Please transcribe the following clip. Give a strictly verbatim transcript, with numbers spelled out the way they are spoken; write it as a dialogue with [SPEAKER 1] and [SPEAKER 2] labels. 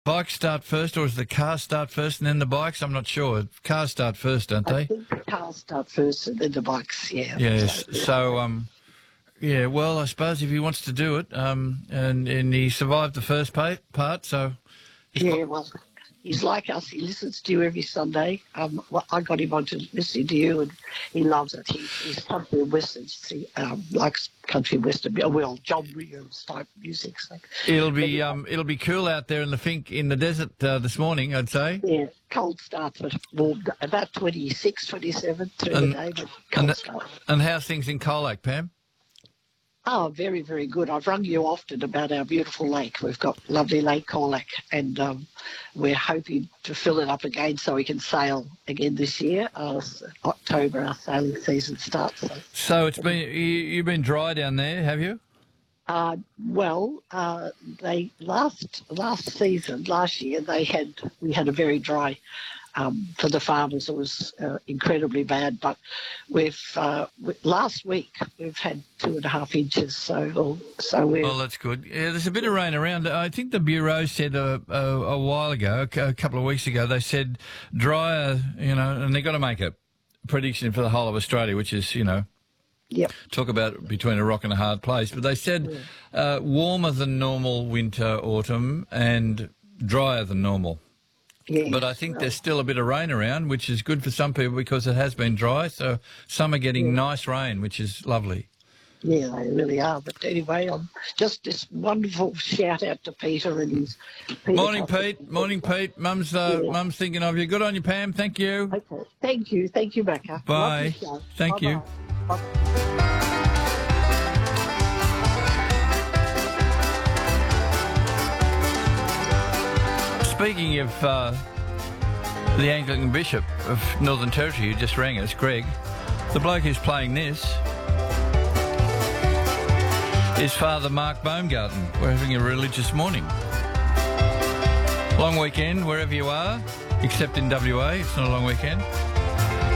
[SPEAKER 1] Bikes start first, or does the car start first and then the bikes? I'm not sure. Cars start first, don't
[SPEAKER 2] I
[SPEAKER 1] they?
[SPEAKER 2] think the cars start first and then the bikes, yeah.
[SPEAKER 1] Yes.
[SPEAKER 2] So, yeah.
[SPEAKER 1] So, um, yeah, well, I suppose if he wants to do it, um, and, and he survived the first pa- part, so...
[SPEAKER 2] Yeah, well, he's like us. He listens to you every Sunday. Um, well, I got him onto listening to you, and he loves it. He, he's country and western. He um, likes country and western. Well, John Williams type music. So.
[SPEAKER 1] It'll be um, it'll be cool out there in the Fink in the desert uh, this morning, I'd say.
[SPEAKER 2] Yeah, cold start, but warm, about twenty-six, twenty-seven through
[SPEAKER 1] And-
[SPEAKER 2] the day, but cold
[SPEAKER 1] And,
[SPEAKER 2] start.
[SPEAKER 1] and how's things in Colac, Pam?
[SPEAKER 2] Oh, very, very good. I've rung you often about our beautiful lake. We've got lovely Lake Colac, and um, we're hoping to fill it up again so we can sail again this year. Uh, October, our sailing season starts. So.
[SPEAKER 1] So it's been you, you've been dry down there, have you?
[SPEAKER 2] Uh, well, uh, they last last season, last year, they had we had a very dry. Um, for the farmers, it was uh, incredibly bad. But we've uh, w- last week we've had two and a half inches. So, so we're
[SPEAKER 1] Well, that's good. Yeah, there's a bit of rain around. I think the Bureau said a, a, a while ago, a, a couple of weeks ago, they said drier, you know, and they've got to make a prediction for the whole of Australia, which is, you know,
[SPEAKER 2] yep.
[SPEAKER 1] talk about between a rock and a hard place. But they said uh, warmer than normal winter, autumn, and drier than normal.
[SPEAKER 2] Yeah.
[SPEAKER 1] But I think there's still a bit of rain around, which is good for some people because it has been dry. So some are getting
[SPEAKER 2] Yeah.
[SPEAKER 1] nice rain, which is lovely.
[SPEAKER 2] Yeah, they really are. But anyway, um, just this wonderful shout out to Peter and his. Peter
[SPEAKER 1] Morning,
[SPEAKER 2] Costa.
[SPEAKER 1] Pete. Morning, Pete. Mum's uh,
[SPEAKER 2] Yeah.
[SPEAKER 1] Mum's thinking of you. Good on you, Pam. Thank you.
[SPEAKER 2] Okay, thank you, thank you, Becca.
[SPEAKER 1] Bye.
[SPEAKER 2] Love your show.
[SPEAKER 1] Thank
[SPEAKER 2] Bye-bye.
[SPEAKER 1] you.
[SPEAKER 2] Bye.
[SPEAKER 1] Speaking of uh, the Anglican Bishop of Northern Territory who just rang us, Greg, the bloke who's playing this is Father Mark Baumgarten. We're having a religious morning. Long weekend wherever you are, except in W A. It's not a long weekend.